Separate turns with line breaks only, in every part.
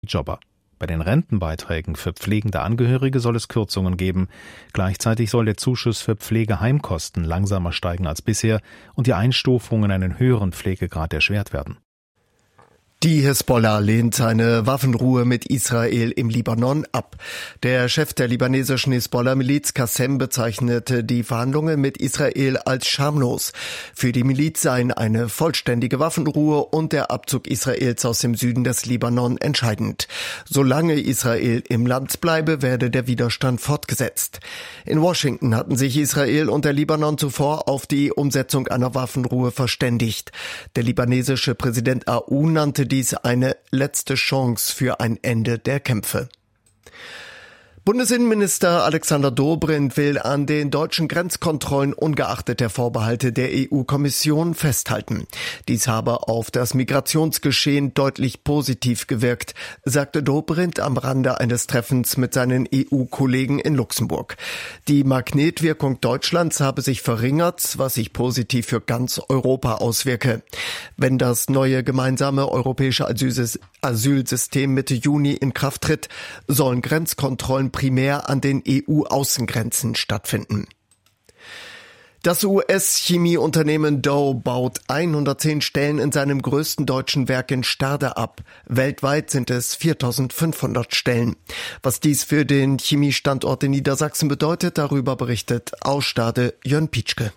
Jobber. Bei den Rentenbeiträgen für pflegende Angehörige soll es Kürzungen geben. Gleichzeitig soll der Zuschuss für Pflegeheimkosten langsamer steigen als bisher und die Einstufung in einen höheren Pflegegrad erschwert werden.
Die Hisbollah lehnt eine Waffenruhe mit Israel im Libanon ab. Der Chef der libanesischen Hisbollah-Miliz Qassem bezeichnete die Verhandlungen mit Israel als schamlos. Für die Miliz seien eine vollständige Waffenruhe und der Abzug Israels aus dem Süden des Libanon entscheidend. Solange Israel im Land bleibe, werde der Widerstand fortgesetzt. In Washington hatten sich Israel und der Libanon zuvor auf die Umsetzung einer Waffenruhe verständigt. Der libanesische Präsident Aoun nannte dies eine letzte Chance für ein Ende der Kämpfe. Bundesinnenminister Alexander Dobrindt will an den deutschen Grenzkontrollen ungeachtet der Vorbehalte der EU-Kommission festhalten. Dies habe auf das Migrationsgeschehen deutlich positiv gewirkt, sagte Dobrindt am Rande eines Treffens mit seinen EU-Kollegen in Luxemburg. Die Magnetwirkung Deutschlands habe sich verringert, was sich positiv für ganz Europa auswirke. Wenn das neue gemeinsame europäische Asylsystem Mitte Juni in Kraft tritt, sollen Grenzkontrollen primär an den EU-Außengrenzen stattfinden. Das US-Chemieunternehmen Dow baut 110 Stellen in seinem größten deutschen Werk in Stade ab. Weltweit sind es 4.500 Stellen. Was dies für den Chemiestandort in Niedersachsen bedeutet, darüber berichtet aus Stade Jörn Pietschke.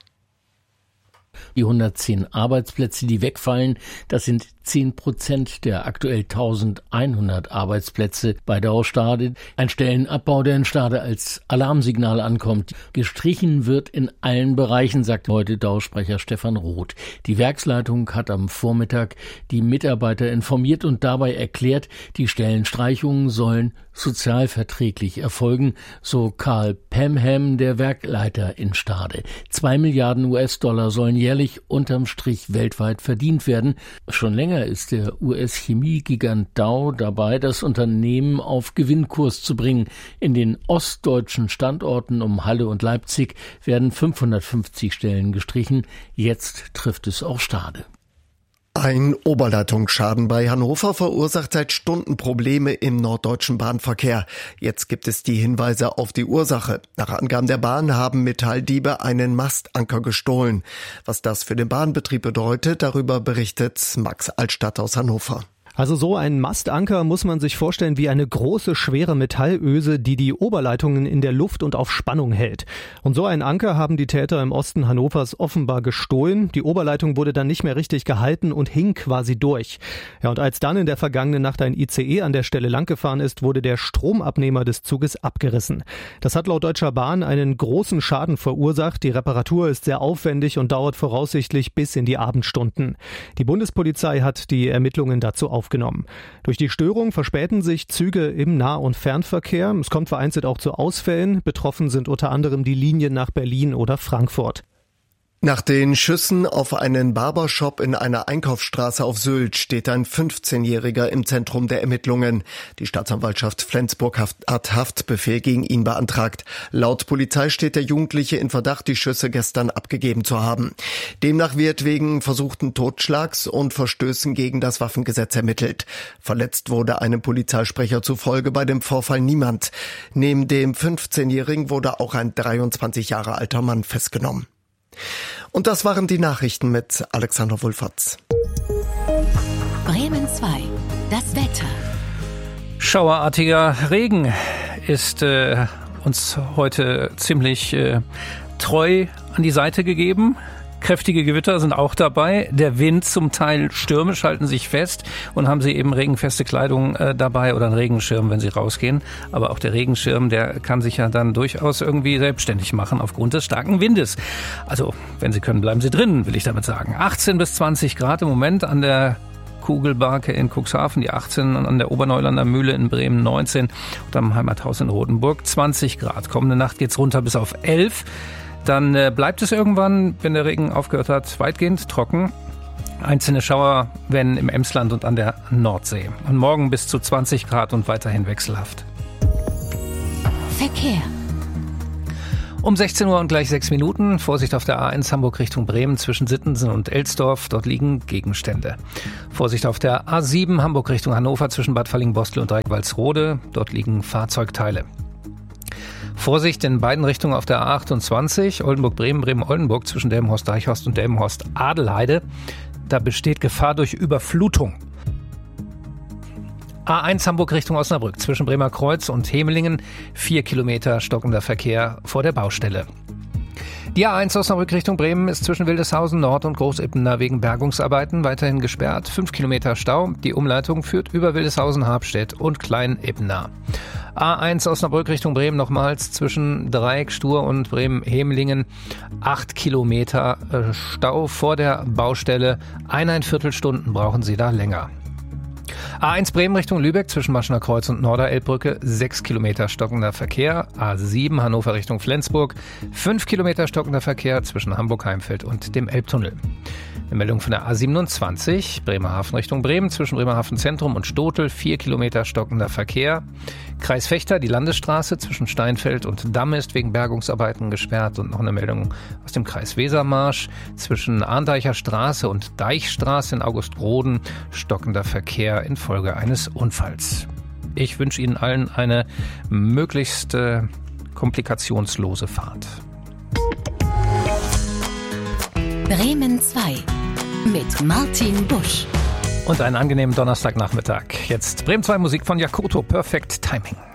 Die 110 Arbeitsplätze, die wegfallen, das sind 10% der aktuell 1100 Arbeitsplätze bei Dow Stade. Ein Stellenabbau, der in Stade als Alarmsignal ankommt. Gestrichen wird in allen Bereichen, sagt heute Dow-Sprecher Stefan Roth. Die Werksleitung hat am Vormittag die Mitarbeiter informiert und dabei erklärt, die Stellenstreichungen sollen sozialverträglich erfolgen, so Karl Pamham, der Werkleiter in Stade. 2 Milliarden US-Dollar sollen jährlich unterm Strich weltweit verdient werden. Schon länger ist der US-Chemiegigant Dow dabei, das Unternehmen auf Gewinnkurs zu bringen. In den ostdeutschen Standorten um Halle und Leipzig werden 550 Stellen gestrichen. Jetzt trifft es auch Stade.
Ein Oberleitungsschaden bei Hannover verursacht seit Stunden Probleme im norddeutschen Bahnverkehr. Jetzt gibt es die Hinweise auf die Ursache. Nach Angaben der Bahn haben Metalldiebe einen Mastanker gestohlen. Was das für den Bahnbetrieb bedeutet, darüber berichtet Max Altstadt aus Hannover.
Also so ein Mastanker muss man sich vorstellen wie eine große, schwere Metallöse, die die Oberleitungen in der Luft und auf Spannung hält. Und so einen Anker haben die Täter im Osten Hannovers offenbar gestohlen. Die Oberleitung wurde dann nicht mehr richtig gehalten und hing quasi durch. Ja, und als dann in der vergangenen Nacht ein ICE an der Stelle langgefahren ist, wurde der Stromabnehmer des Zuges abgerissen. Das hat laut Deutscher Bahn einen großen Schaden verursacht. Die Reparatur ist sehr aufwendig und dauert voraussichtlich bis in die Abendstunden. Die Bundespolizei hat die Ermittlungen dazu aufgenommen. Durch die Störung verspäten sich Züge im Nah- und Fernverkehr. Es kommt vereinzelt auch zu Ausfällen. Betroffen sind unter anderem die Linien nach Berlin oder Frankfurt.
Nach den Schüssen auf einen Barbershop in einer Einkaufsstraße auf Sylt steht ein 15-Jähriger im Zentrum der Ermittlungen. Die Staatsanwaltschaft Flensburg hat Haftbefehl gegen ihn beantragt. Laut Polizei steht der Jugendliche in Verdacht, die Schüsse gestern abgegeben zu haben. Demnach wird wegen versuchten Totschlags und Verstößen gegen das Waffengesetz ermittelt. Verletzt wurde einem Polizeisprecher zufolge bei dem Vorfall niemand. Neben dem 15-Jährigen wurde auch ein 23 Jahre alter Mann festgenommen. Und das waren die Nachrichten mit Alexander Wulfatz.
Bremen 2, das Wetter.
Schauerartiger Regen ist uns heute ziemlich treu an die Seite gegeben. Kräftige Gewitter sind auch dabei. Der Wind zum Teil stürmisch, halten sich fest und haben Sie eben regenfeste Kleidung dabei oder einen Regenschirm, wenn Sie rausgehen. Aber auch der Regenschirm, der kann sich ja dann durchaus irgendwie selbstständig machen aufgrund des starken Windes. Also, wenn Sie können, bleiben Sie drin, will ich damit sagen. 18 bis 20 Grad im Moment an der Kugelbarke in Cuxhaven, die 18, an der Oberneulander Mühle in Bremen 19 und am Heimathaus in Rotenburg 20 Grad. Kommende Nacht geht's runter bis auf 11. Dann bleibt es irgendwann, wenn der Regen aufgehört hat, weitgehend trocken. Einzelne Schauer werden im Emsland und an der Nordsee. Und morgen bis zu 20 Grad und weiterhin wechselhaft.
Verkehr.
Um 16 Uhr und gleich 6 Minuten. Vorsicht auf der A1 Hamburg Richtung Bremen zwischen Sittensen und Elsdorf. Dort liegen Gegenstände. Vorsicht auf der A7 Hamburg Richtung Hannover zwischen Bad Falling-Bostel und Dreieck-Walsrode. Dort liegen Fahrzeugteile. Vorsicht in beiden Richtungen auf der A28 Oldenburg-Bremen, Bremen-Oldenburg zwischen Delmenhorst-Deichhorst und Delmenhorst-Adelheide. Da besteht Gefahr durch Überflutung. A1 Hamburg Richtung Osnabrück zwischen Bremer Kreuz und Hemelingen 4 Kilometer stockender Verkehr vor der Baustelle. Die A1 Osnabrück Richtung Bremen ist zwischen Wildeshausen Nord und Großippener wegen Bergungsarbeiten weiterhin gesperrt. 5 Kilometer Stau. Die Umleitung führt über Wildeshausen-Habstedt und Klein-Ippener. A1 Osnabrück Richtung Bremen nochmals zwischen Dreieck, Stur und Bremen-Hemelingen 8 Kilometer Stau vor der Baustelle. 1,25 Stunden brauchen Sie da länger. A1 Bremen Richtung Lübeck zwischen Maschener Kreuz und Norderelbbrücke 6 Kilometer stockender Verkehr. A7 Hannover Richtung Flensburg 5 Kilometer stockender Verkehr zwischen Hamburg-Heimfeld und dem Elbtunnel. Eine Meldung von der A27 Bremerhaven Richtung Bremen zwischen Bremerhaven Zentrum und Stotel 4 Kilometer stockender Verkehr. Kreis Vechta, die Landesstraße zwischen Steinfeld und Damme ist wegen Bergungsarbeiten gesperrt. Und noch eine Meldung aus dem Kreis Wesermarsch zwischen Arndeicher Straße und Deichstraße in Augustroden stockender Verkehr infolge eines Unfalls. Ich wünsche Ihnen allen eine möglichst komplikationslose Fahrt.
Bremen 2 mit Martin Busch.
Und einen angenehmen Donnerstagnachmittag. Jetzt Bremen 2 Musik von Jakoto, Perfect Timing.